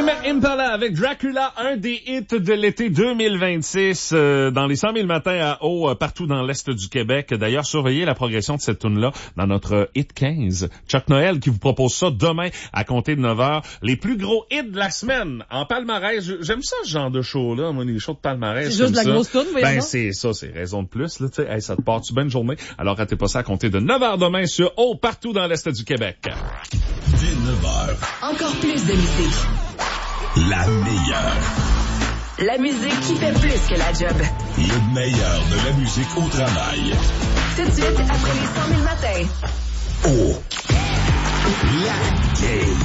Tame Impala avec Dracula, un des hits de l'été 2026 dans les 100 000 matins à eau partout dans l'Est du Québec. D'ailleurs, surveillez la progression de cette tune-là dans notre Hit 15. Chuck Noël qui vous propose ça demain à compter de 9h. Les plus gros hits de la semaine en palmarès. J'aime ça, ce genre de show-là. Moi, les shows de palmarès. C'est juste de la grosse tune, voyons. Ben, c'est ça, c'est raison de plus, là. Tu sais, hey, ça te part-tu bien une journée? Alors, ratez pas ça à compter de 9h demain sur eau partout dans l'Est du Québec. Dès 9h. Encore plus de musique. La meilleure. La musique qui fait plus que la job. Le meilleur de la musique au travail. Tout de suite, après les 100 000 matins. Oh. La game.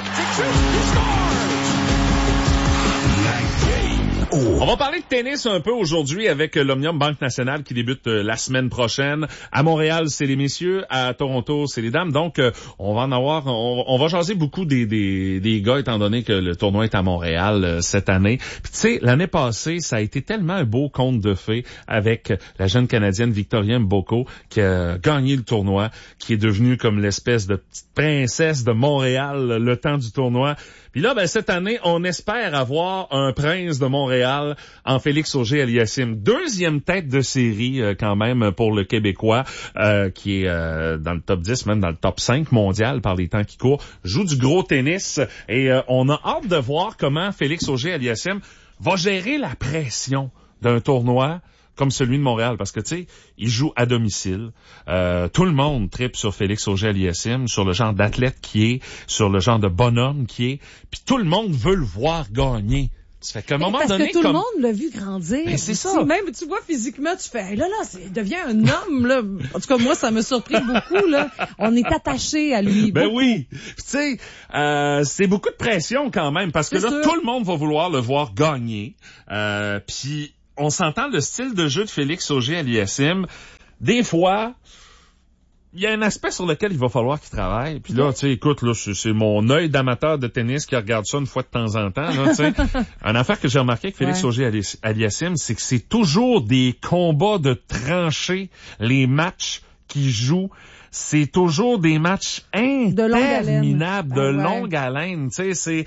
La game. Oh. On va parler de tennis un peu aujourd'hui avec l'Omnium Banque Nationale qui débute la semaine prochaine. À Montréal, c'est les messieurs. À Toronto, c'est les dames. Donc, on va en avoir, on va jaser beaucoup des gars étant donné que le tournoi est à Montréal cette année. Puis tu sais, l'année passée, ça a été tellement un beau conte de fées avec la jeune Canadienne Victoria Mboko qui a gagné le tournoi, qui est devenue comme l'espèce de petite princesse de Montréal le temps du tournoi. Puis là, ben, cette année, on espère avoir un prince de Montréal en Félix Auger-Aliassime. Deuxième tête de série, quand même, pour le Québécois, qui est dans le top 10, même dans le top 5 mondial par les temps qui courent. Joue du gros tennis et on a hâte de voir comment Félix Auger-Aliassime va gérer la pression d'un tournoi comme celui de Montréal, parce que, tu sais, il joue à domicile. Tout le monde tripe sur Félix Auger-Aliassime, sur le genre d'athlète qui est, sur le genre de bonhomme qui est, puis tout le monde veut le voir gagner. Ça fait qu'à un moment parce donné, que tout le monde l'a vu grandir. Ben, c'est ça. Même, tu vois, physiquement, tu fais, là, il devient un homme, là. En tout cas, moi, ça me surpris beaucoup, là. On est attaché à lui. Ben beaucoup. oui. Tu sais, c'est beaucoup de pression quand même, parce que là, sûr. tout le monde va vouloir le voir gagner. Puis on s'entend le style de jeu de Félix Auger-Aliassime. Des fois, il y a un aspect sur lequel il va falloir qu'il travaille. Puis là, tu sais, écoute, là, c'est mon œil d'amateur de tennis qui regarde ça une fois de temps en temps, là, tu sais. Une affaire que j'ai remarqué avec Félix Auger-Aliassime, c'est que c'est toujours des combats de tranchées, les matchs qu'il joue. C'est toujours des matchs interminables, de longue haleine. Tu sais, c'est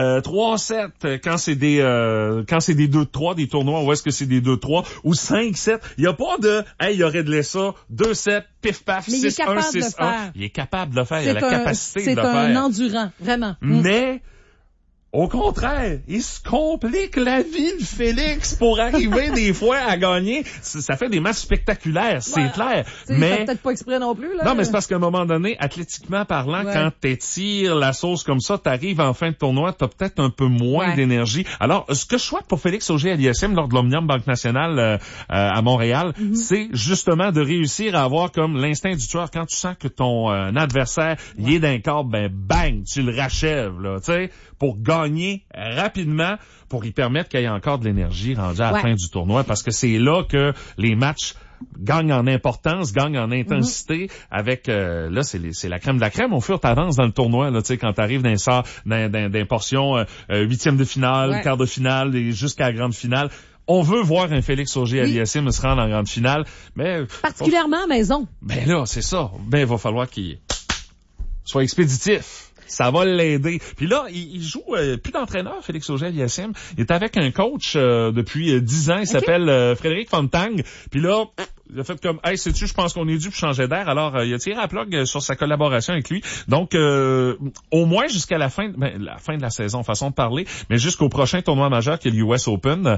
3-7 quand c'est des 2-3, des tournois où est-ce que c'est des 2-3 ou 5-7. Il y a pas de il y aurait de ça 2-7 pif paf 6-1 6-1. Il est capable de le faire, il a la capacité de le faire. C'est un endurant, vraiment. Mais au contraire, il se complique la vie de Félix pour arriver des fois à gagner. Ça fait des matchs spectaculaires, c'est clair. Mais c'est peut-être pas exprès non plus, là. Non, mais c'est parce qu'à un moment donné, athlétiquement parlant, quand t'étires la sauce comme ça, t'arrives en fin de tournoi, t'as peut-être un peu moins d'énergie. Alors, ce que je souhaite pour Félix Auger-Aliassime lors de l'Omnium Banque Nationale à Montréal, c'est justement de réussir à avoir comme l'instinct du tueur. Quand tu sens que ton adversaire il est d'un corps, ben bang, tu le rachèves, là, tu sais, pour gagner rapidement, pour y permettre qu'il y ait encore de l'énergie rendue à la fin du tournoi, parce que c'est là que les matchs gagnent en importance, gagnent en intensité, avec là c'est la crème de la crème au fur et à mesure dans le tournoi, là, tu sais, quand t'arrives d'un portion huitième de finale, quart de finale et jusqu'à la grande finale. On veut voir un Félix Auger-Aliassime se rendre en grande finale, mais particulièrement à maison. Ben là, c'est ça. Ben il va falloir qu'il soit expéditif. Ça va l'aider. Puis là, il joue plus d'entraîneur, Félix Auger-Aliassime. Il est avec un coach depuis 10 ans. Il s'appelle Frédéric Fontang. Puis là, il a fait comme, hey, sais-tu, je pense qu'on est dû pour changer d'air. Alors, il a tiré à plug sur sa collaboration avec lui. Donc, au moins jusqu'à la fin de la saison, façon de parler, mais jusqu'au prochain tournoi majeur qui est l'US Open,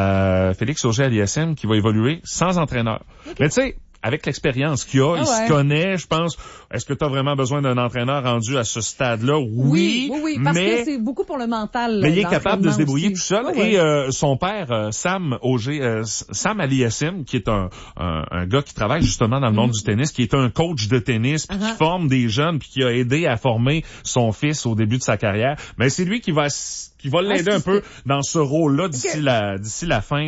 Félix Auger-Aliassime qui va évoluer sans entraîneur. Mais tu sais, avec l'expérience qu'il a, il se connaît, je pense. Est-ce que tu as vraiment besoin d'un entraîneur rendu à ce stade-là? Oui, parce que c'est beaucoup pour le mental. Mais il est capable de se débrouiller aussi. tout seul. Et son père, Sam Auger-Aliassime, qui est un gars qui travaille justement dans le monde du tennis, qui est un coach de tennis, puis qui forme des jeunes, puis qui a aidé à former son fils au début de sa carrière. Mais c'est lui qui va l'aider un peu dans ce rôle-là d'ici la fin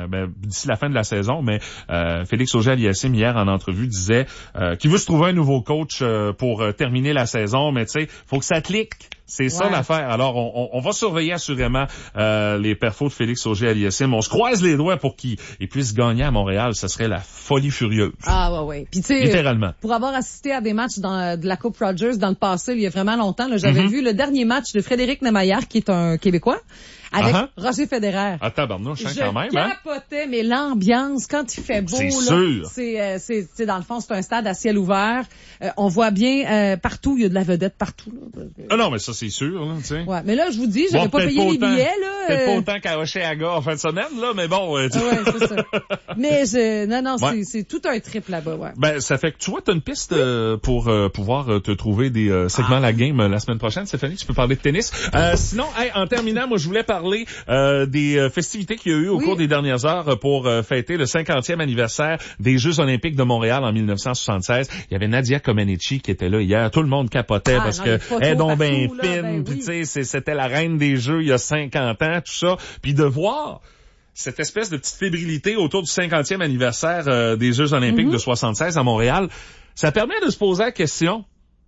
de la saison. Mais Félix Auger-Aliassime hier en entrevue disait qu'il veut se trouver un nouveau coach pour terminer la saison, mais tu sais, faut que ça clique. C'est ça l'affaire. Alors, on va surveiller assurément les perfos de Félix Auger-Aliassime. On se croise les doigts pour qu'il puisse gagner à Montréal. Ça serait la folie furieuse. Ah ouais. Puis tu sais, littéralement. Pour avoir assisté à des matchs de la Coupe Rogers dans le passé, il y a vraiment longtemps, là, j'avais vu le dernier match de Frédéric Nemaillard, qui est un Québécois, avec Roger Federer. Ah, tabarnouche, quand même, hein? Je capotais, mais l'ambiance, quand il fait beau, c'est là, sûr. c'est dans le fond, c'est un stade à ciel ouvert. On voit bien partout, il y a de la vedette partout. Là. Ah non, mais ça, c'est sûr, là, tu sais. Ouais, mais là, je vous dis, j'avais pas payé les billets, là. Peut-être pas autant qu'à Hochelaga en fin de semaine, là, mais bon. Ouais, c'est ça. Mais c'est tout un trip là-bas, ouais. Ben, ça fait que tu vois, t'as une piste pour pouvoir te trouver des segments à la game la semaine prochaine, Stéphanie. Tu peux parler de tennis. Sinon, en terminant, moi, je voulais parler des festivités qu'il y a eu au cours des dernières heures pour fêter le 50e anniversaire des Jeux olympiques de Montréal en 1976. Il y avait Nadia Comaneci qui était là hier. Tout le monde capotait parce que elle est donc bien fine. Puis tu sais, c'était la reine des Jeux il y a 50 ans, tout ça. Puis de voir cette espèce de petite fébrilité autour du 50e anniversaire des Jeux olympiques de 76 à Montréal, ça permet de se poser la question,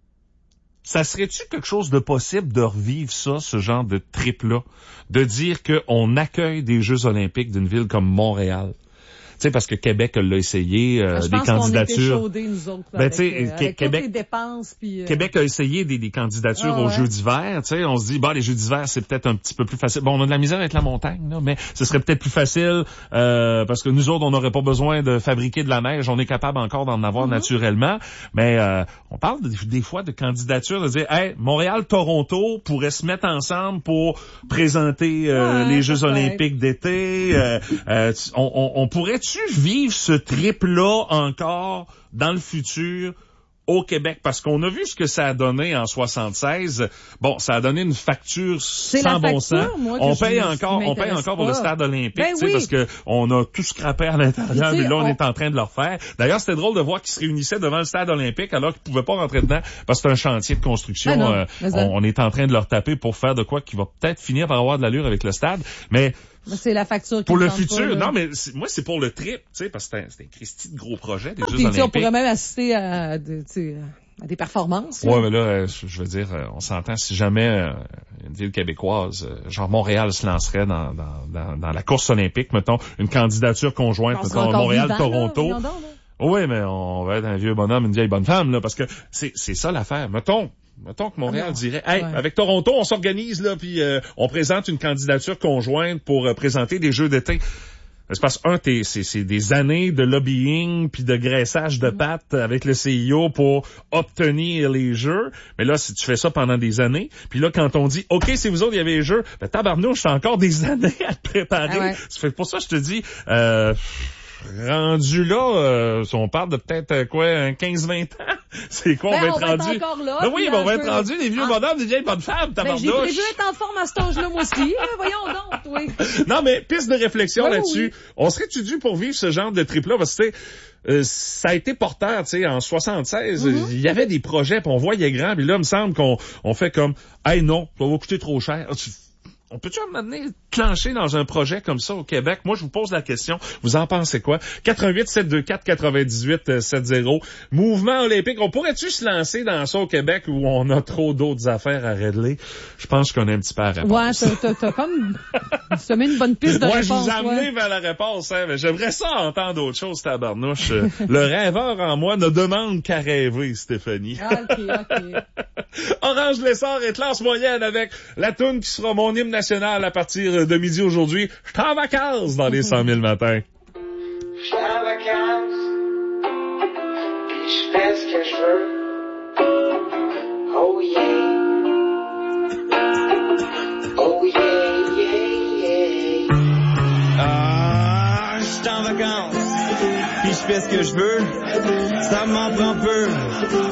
ça serait-tu quelque chose de possible de revivre ça, ce genre de trip-là? De dire qu'on accueille des Jeux olympiques d'une ville comme Montréal? Tu sais, parce que Québec l'a essayé, des candidatures. Je pense qu'on était chaudés, nous autres, avec Québec, toutes les dépenses. Québec a essayé des candidatures aux Jeux d'hiver. Tu sais, on se dit, les Jeux d'hiver, c'est peut-être un petit peu plus facile. Bon, on a de la misère avec la montagne, là, mais ce serait peut-être plus facile parce que nous autres, on n'aurait pas besoin de fabriquer de la neige. On est capable encore d'en avoir naturellement. Mais on parle des fois de candidatures, de dire, hey, Montréal-Toronto pourrait se mettre ensemble pour présenter les Jeux olympiques d'été. On pourrait-tu vivre ce trip-là encore dans le futur au Québec? Parce qu'on a vu ce que ça a donné en 76. Bon, ça a donné une facture sans bon sens. On paye encore pour le stade olympique, parce que on a tout scrappé à l'intérieur, mais là, on est en train de le refaire. D'ailleurs, c'était drôle de voir qu'ils se réunissaient devant le stade olympique alors qu'ils pouvaient pas rentrer dedans parce que c'est un chantier de construction. On est en train de leur taper pour faire de quoi qui va peut-être finir par avoir de l'allure avec le stade. Mais c'est la facture qui pour le futur. Non, mais moi, c'est pour le trip, tu sais, parce que c'était un Christy de gros projet, des Jeux olympiques. On pourrait même assister à des performances. Ouais, mais là, je veux dire, on s'entend, si jamais une ville québécoise, genre Montréal, se lancerait dans la course olympique, mettons, une candidature conjointe, mettons, Montréal-Toronto. Oui, mais on va être un vieux bonhomme, une vieille bonne femme, là, parce que c'est ça l'affaire. Mettons que Montréal dirait, hey, avec Toronto, on s'organise, là, puis on présente une candidature conjointe pour présenter des Jeux d'été. C'est parce que, c'est des années de lobbying puis de graissage de pattes avec le CIO pour obtenir les Jeux. Mais là, si tu fais ça pendant des années, puis là, quand on dit, OK, c'est vous autres, il y avait les Jeux, ben tabarnouche, c'est encore des années à te préparer. C'est pour ça que je te dis, rendu là, on parle de peut-être 15-20 ans. C'est quoi, on va être rendu? Encore là, oui, on va être rendu des vieux bonhommes, des vieilles bonnes femmes, tabarnouche. J'ai prévu être en forme à cet âge-là, moi aussi. Voyons donc, oui. Non, mais piste de réflexion là-dessus. Oui. On serait-tu dû pour vivre ce genre de trip-là? Parce que, ça a été porteur, tu sais, en 76. Il y avait des projets, puis on voyait grand, puis là, il me semble qu'on fait comme, hey, non, ça va coûter trop cher. On peut-tu m'amener clencher dans un projet comme ça au Québec? Moi, je vous pose la question. Vous en pensez quoi? 88-724-98-70. Mouvement olympique. On pourrait-tu se lancer dans ça au Québec où on a trop d'autres affaires à régler? Je pense qu'on a un petit peu à répondre. Ouais, t'as comme semé une bonne piste de réponse. Je vous ai amené vers la réponse, hein, mais j'aimerais ça entendre autre chose, tabarnouche. Le rêveur en moi ne demande qu'à rêver, Stéphanie. OK. Orange Lessard et classe moyenne avec la toune qui sera mon hymne national à partir de midi aujourd'hui. Je suis en vacances dans les 100 000 matins. Je suis en vacances, puis je fais ce que je veux. Oh yeah. Oh yeah, yeah, yeah. Je suis en vacances, puis je fais ce que je veux. Ça m'en prend peu.